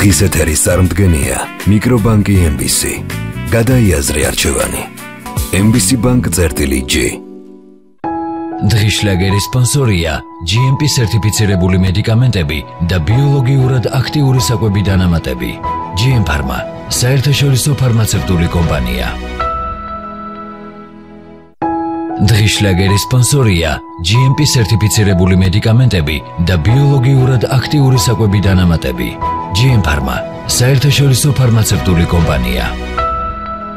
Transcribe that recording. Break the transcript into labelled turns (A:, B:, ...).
A: დღის ეთერის წარმდგენია მიკრობანკი MBC. გადაიაზრე არჩევანი. MBC Bank წერტილი-G. დღის შლაგერის სპონსორია GMP სერტიფიცირებული მედიკამენტები და ბიოლოგიურად აქტიური საკვები დანამატები. GM Pharma, საერთაშორისო ფარმაცევტული კომპანია. დღის შლაგერის სპონსორია GMP სერტიფიცირებული მედიკამენტები და ბიოლოგიურად აქტიური საკვები დანამატები. GM Pharma, საერთაშორისო ფარმაცევტული კომპანია.